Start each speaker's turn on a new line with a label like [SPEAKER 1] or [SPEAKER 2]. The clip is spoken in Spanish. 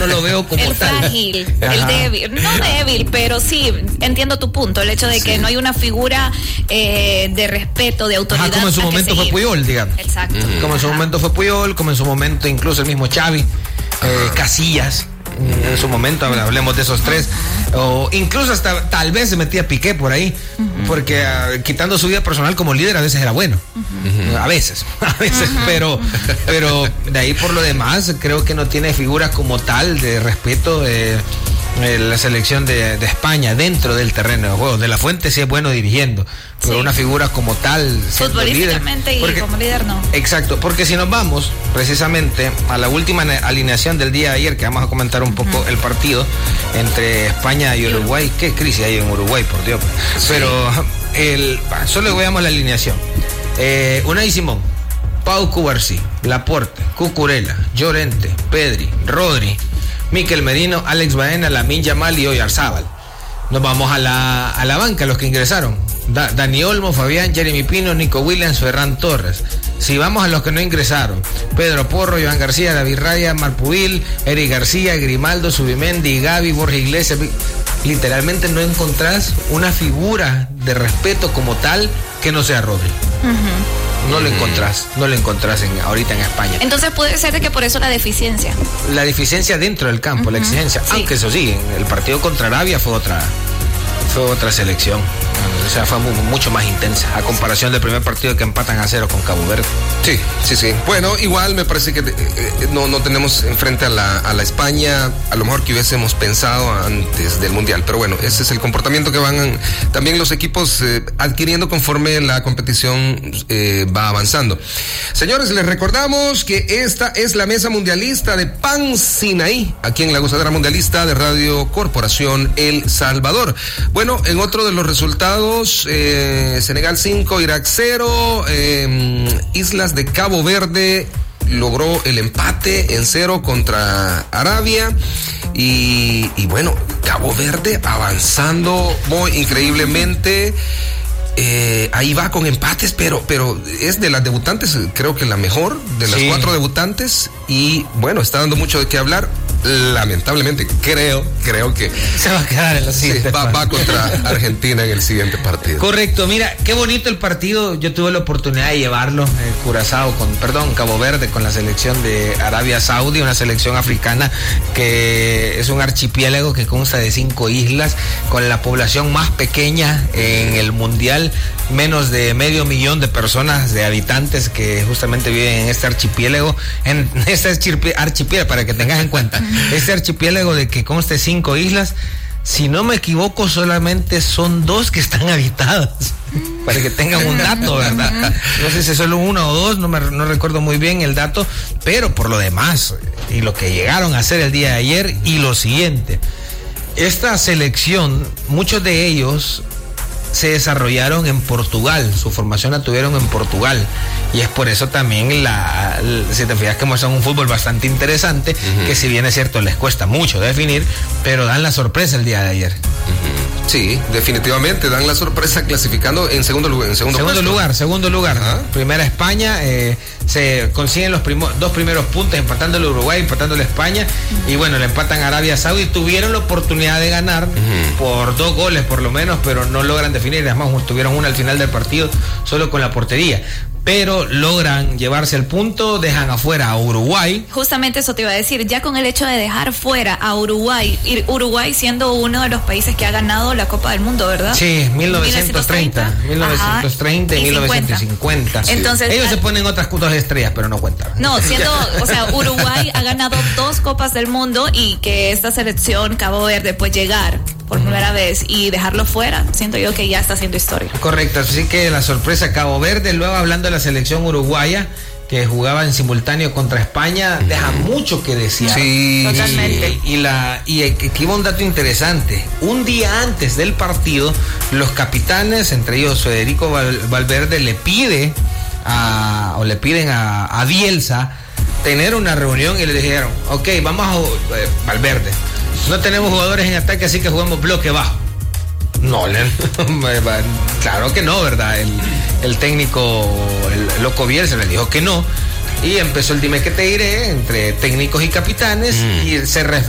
[SPEAKER 1] no lo veo como
[SPEAKER 2] el
[SPEAKER 1] tal.
[SPEAKER 2] Frágil, el débil, no débil, pero sí, entiendo tu punto, el hecho de que no hay una figura de respeto, de autoridad.
[SPEAKER 1] Como en su momento fue Puyol, digamos.
[SPEAKER 2] Exacto.
[SPEAKER 1] Como en su momento fue Puyol, como en su momento incluso el mismo Xavi, Casillas. En su momento hablemos de esos tres, o incluso hasta tal vez se metía Piqué por ahí, porque quitando su vida personal como líder a veces era bueno, a veces, pero de ahí por lo demás creo que no tiene figura como tal de respeto la selección de España dentro del terreno de juego. De la Fuente sí es bueno dirigiendo, pero una figura como tal
[SPEAKER 2] futbolísticamente líder, y como líder no.
[SPEAKER 1] Exacto, porque si nos vamos precisamente a la última alineación del día de ayer, que vamos a comentar un poco el partido entre España y Uruguay. Qué crisis hay en Uruguay, por Dios. Pero solo veamos la alineación. Unai Simón, Pau Cubarsí, Laporte, Cucurella, Llorente, Pedri, Rodri, Mikel Merino, Alex Baena, Lamine Yamal y Oyarzábal. Nos vamos a la banca, los que ingresaron. Dani Olmo, Fabián, Jeremy Pino, Nico Williams, Ferran Torres. Si vamos a los que no ingresaron: Pedro Porro, Joan García, David Raya, Marpubil, Eric García, Grimaldo, Subimendi, Gaby, Borja Iglesias. Literalmente no encontrás una figura de respeto como tal que no sea Rodri. No lo encontrás ahorita en España.
[SPEAKER 2] Entonces puede ser de que por eso la deficiencia
[SPEAKER 1] dentro del campo, la exigencia, sí. Aunque eso sí, el partido contra Arabia fue otra selección, o sea, fue mucho más intensa a comparación del primer partido que empatan a 0 con Cabo Verde.
[SPEAKER 3] Sí. Bueno, igual me parece que no tenemos enfrente a la España, a lo mejor que hubiésemos pensado antes del Mundial, pero bueno, ese es el comportamiento que van también los equipos adquiriendo conforme la competición va avanzando. Señores, les recordamos que esta es la mesa mundialista de Pan Sinaí, aquí en la Gozadera Mundialista de Radio Corporación El Salvador. Bueno, en otro de los resultados, Senegal 5, Irak 0, Islas de Cabo Verde logró el empate en 0 contra Arabia. Y bueno, Cabo Verde avanzando muy increíblemente. Ahí va con empates, pero es de las debutantes, creo que la mejor de las 4 debutantes. Y bueno, está dando mucho de qué hablar. Lamentablemente creo que
[SPEAKER 1] se va a quedar en la siguiente.
[SPEAKER 3] Va contra Argentina en el siguiente partido.
[SPEAKER 1] Correcto, mira, qué bonito el partido. Yo tuve la oportunidad de llevarlo, Cabo Verde con la selección de Arabia Saudí, una selección africana que es un archipiélago que consta de 5 islas, con la población más pequeña en el mundial, menos de 500,000 de personas, de habitantes que justamente viven en este archipiélago, para que tengas en cuenta. Este archipiélago de que consta de 5 islas, si no me equivoco, solamente son 2 que están habitadas, para que tengan un dato, ¿verdad? No sé si es solo 1 o 2, no recuerdo muy bien el dato, pero por lo demás, y lo que llegaron a hacer el día de ayer, y lo siguiente, esta selección, muchos de ellos se desarrollaron en Portugal, su formación la tuvieron en Portugal, y es por eso también si te fijas que muestran un fútbol bastante interesante, que si bien es cierto les cuesta mucho definir, pero dan la sorpresa el día de ayer.
[SPEAKER 3] Sí, definitivamente dan la sorpresa clasificando en segundo lugar.
[SPEAKER 1] Primera España, se consiguen los 2 primeros puntos, empatando el Uruguay, empatando la España, y bueno, le empatan a Arabia Saudí. Tuvieron la oportunidad de ganar por 2 goles por lo menos, pero no logran definir. Además, tuvieron una al final del partido solo con la portería, pero logran llevarse el punto, dejan afuera a Uruguay.
[SPEAKER 2] Justamente eso te iba a decir, ya con el hecho de dejar fuera a Uruguay siendo uno de los países que ha ganado la Copa del Mundo, ¿verdad?
[SPEAKER 1] Sí, 1930 y 1950.
[SPEAKER 2] Entonces,
[SPEAKER 1] ellos se ponen otras 2 estrellas, pero no cuentan.
[SPEAKER 2] No, Uruguay ha ganado 2 Copas del Mundo, y que esta selección Cabo Verde pues llegar por primera vez y dejarlo fuera, siento yo que ya está haciendo historia.
[SPEAKER 1] Correcto, así que la sorpresa Cabo Verde. Luego, hablando de la selección uruguaya, que jugaba en simultáneo contra España, deja mucho que desear.
[SPEAKER 3] Sí,
[SPEAKER 2] totalmente.
[SPEAKER 1] Y aquí va un dato interesante. Un día antes del partido, los capitanes, entre ellos Federico Valverde, le piden a Bielsa tener una reunión, y le dijeron: ok, vamos a Valverde, no tenemos jugadores en ataque, así que jugamos bloque bajo. No, claro que no, ¿verdad? El técnico, el loco Bielsa, le dijo que no, y empezó el dime que te diré entre técnicos y capitanes, y se